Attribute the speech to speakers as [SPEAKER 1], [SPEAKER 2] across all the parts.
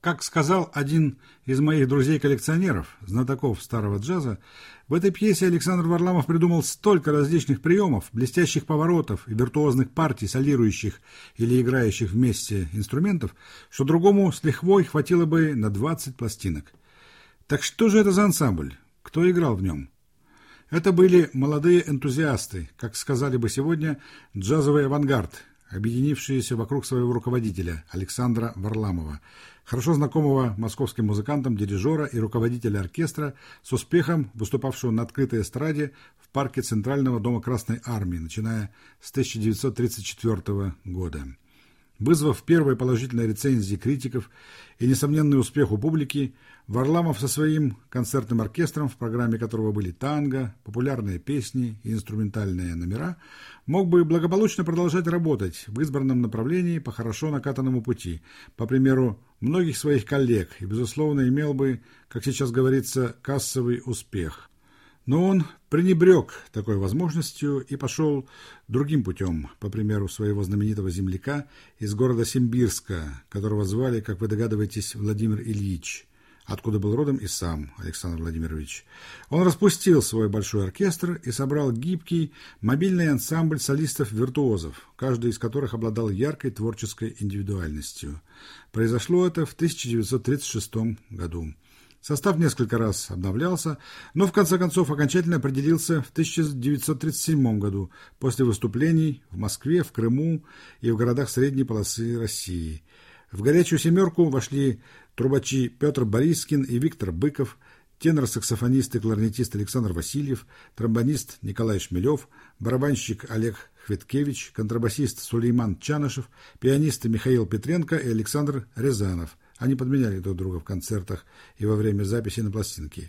[SPEAKER 1] Как сказал один из моих друзей-коллекционеров, знатоков старого джаза, в этой пьесе Александр Варламов придумал столько различных приемов, блестящих поворотов и виртуозных партий солирующих или играющих вместе инструментов, что другому с лихвой хватило бы на 20 пластинок. Так что же это за ансамбль? Кто играл в нем? Это были молодые энтузиасты, как сказали бы сегодня, джазовый авангард, объединившиеся вокруг своего руководителя Александра Варламова, хорошо знакомого московским музыкантам, дирижера и руководителя оркестра, с успехом выступавшего на открытой эстраде в парке Центрального дома Красной Армии, начиная с 1934 года. Вызвав первые положительные рецензии критиков и несомненный успех у публики, Варламов со своим концертным оркестром, в программе которого были танго, популярные песни и инструментальные номера, мог бы благополучно продолжать работать в избранном направлении по хорошо накатанному пути, по примеру многих своих коллег, и, безусловно, имел бы, как сейчас говорится, кассовый успех. Но он пренебрег такой возможностью и пошел другим путем, по примеру своего знаменитого земляка из города Симбирска, которого звали, как вы догадываетесь, Владимир Ильич, откуда был родом и сам Александр Владимирович. Он распустил свой большой оркестр и собрал гибкий, мобильный ансамбль солистов-виртуозов, каждый из которых обладал яркой творческой индивидуальностью. Произошло это в 1936 году. Состав несколько раз обновлялся, но в конце концов окончательно определился в 1937 году после выступлений в Москве, в Крыму и в городах средней полосы России. В горячую семерку вошли трубачи Петр Борискин и Виктор Быков, тенор-саксофонист и кларнетист Александр Васильев, тромбонист Николай Шмелев, барабанщик Олег Хвиткевич, контрабасист Сулейман Чанышев, пианисты Михаил Петренко и Александр Рязанов. Они подменяли друг друга в концертах и во время записи на пластинки.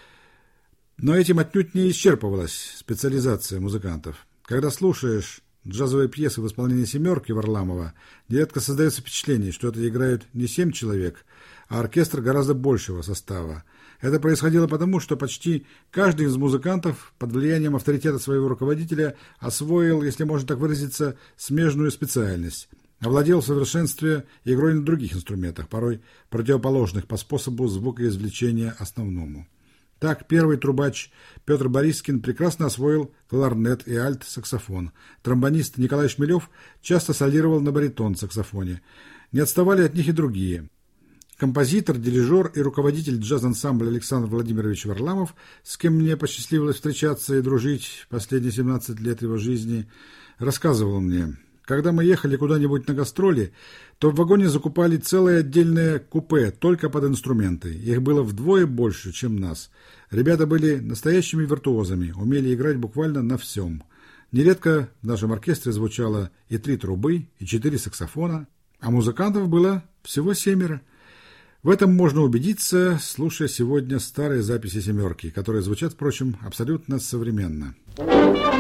[SPEAKER 1] Но этим отнюдь не исчерпывалась специализация музыкантов. Когда слушаешь джазовые пьесы в исполнении «семерки» Варламова, нередко создается впечатление, что это играют не 7 человек, а оркестр гораздо большего состава. Это происходило потому, что почти каждый из музыкантов под влиянием авторитета своего руководителя освоил, если можно так выразиться, смежную специальность. Овладел в совершенстве игрой на других инструментах, порой противоположных по способу звукоизвлечения основному. Так, первый трубач Петр Борискин прекрасно освоил кларнет и альт-саксофон. Тромбонист Николай Шмелев часто солировал на баритон-саксофоне. Не отставали от них и другие. Композитор, дирижер и руководитель джаз-ансамбля Александр Владимирович Варламов, с кем мне посчастливилось встречаться и дружить последние 17 лет его жизни, рассказывал мне: когда мы ехали куда-нибудь на гастроли, то в вагоне закупали целое отдельное купе только под инструменты. Их было вдвое больше, чем нас. Ребята были настоящими виртуозами, умели играть буквально на всем. Нередко в нашем оркестре звучало и 3 трубы, и 4 саксофона, а музыкантов было всего 7. В этом можно убедиться, слушая сегодня старые записи «семерки», которые звучат, впрочем, абсолютно современно.